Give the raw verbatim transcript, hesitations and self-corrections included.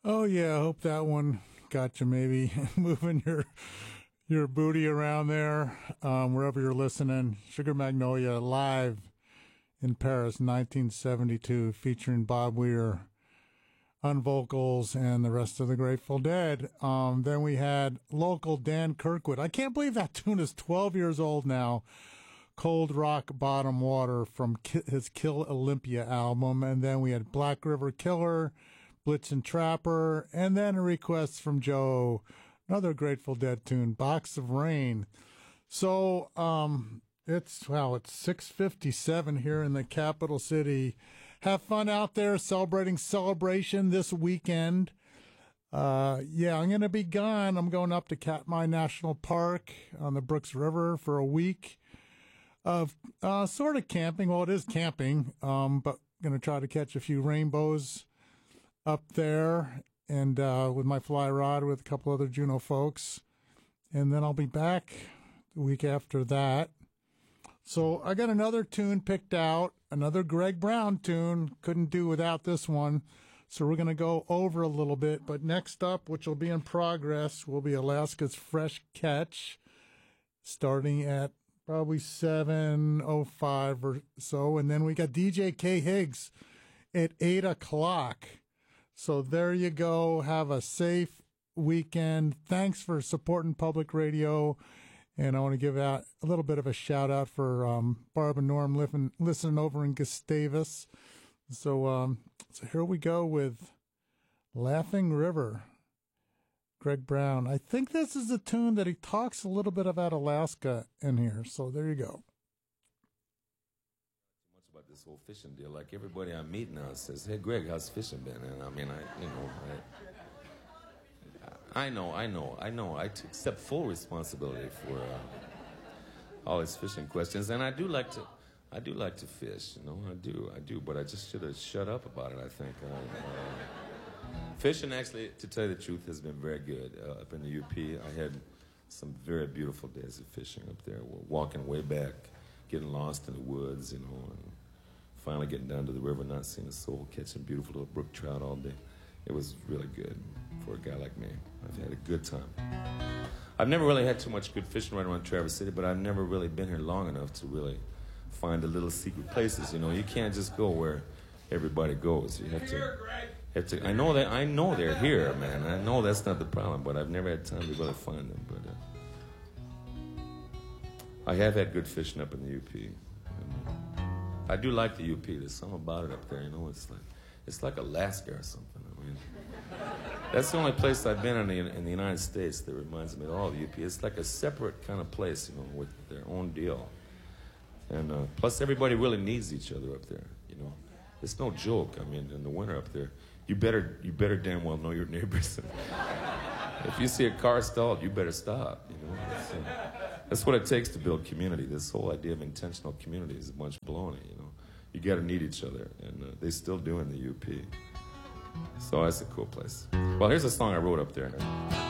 Oh yeah, I hope that one got you. Maybe moving your your booty around there, um, wherever you're listening. Sugar Magnolia live in Paris, nineteen seventy-two, featuring Bob Weir on vocals and the rest of the Grateful Dead. Um, then we had local Dan Kirkwood. I can't believe that tune is twelve years old now. Cold Rock Bottom Water from his Kill Olympia album. And then we had Black River Killer, Blitzen Trapper, and then a request from Joe, another Grateful Dead tune, Box of Rain. So um, it's, wow, it's six fifty-seven here in the capital city. Have fun out there celebrating Celebration this weekend. Uh, yeah, I'm going to be gone. I'm going up to Katmai National Park on the Brooks River for a week of uh, sort of camping. Well, it is camping, um, but going to try to catch a few rainbows up there, and uh, with my fly rod with a couple other Juneau folks. And then I'll be back the week after that. So I got another tune picked out, another Greg Brown tune. Couldn't do without this one. So we're going to go over a little bit. But next up, which will be in progress, will be Alaska's Fresh Catch, starting at probably seven oh five or so. And then we got D J K Higgs at eight o'clock. So there you go. Have a safe weekend. Thanks for supporting public radio. And I want to give out a little bit of a shout out for um, Barb and Norm living, listening over in Gustavus. So, um, so here we go with Laughing River, Greg Brown. I think this is a tune that he talks a little bit about Alaska in here. So there you go. Much about this whole fishing deal. Like everybody I meet now says, "Hey, Greg, how's fishing been?" And I mean, I, you know, I, I know, I know, I know. I t- accept full responsibility for uh, all his fishing questions, and I do like to. I do like to fish, you know, I do, I do, but I just should have shut up about it, I think. Uh, uh, fishing, actually, to tell you the truth, has been very good uh, up in the U P. I had some very beautiful days of fishing up there. We're walking way back, getting lost in the woods, you know, and finally getting down to the river, not seeing a soul, catching beautiful little brook trout all day. It was really good for a guy like me. I've had a good time. I've never really had too much good fishing right around Traverse City, but I've never really been here long enough to really find the little secret places. You know, you can't just go where everybody goes. You have to, have to. I know that. I know they're here, man. I know that's not the problem, but I've never had time to really find them. But uh, I have had good fishing up in the U P. And I do like the U P. There's something about it up there. You know, it's like it's like Alaska or something. I mean, that's the only place I've been in the, in the United States that reminds me of all the U P. It's like a separate kind of place, you know, with their own deal. And uh, plus, everybody really needs each other up there. You know, it's no joke. I mean, in the winter up there, you better you better damn well know your neighbors. If you see a car stalled, you better stop. You know, so, that's what it takes to build community. This whole idea of intentional community is a bunch of baloney. You know, you got to need each other, and uh, they still do in the U P. So that's a cool place. Well, here's a song I wrote up there.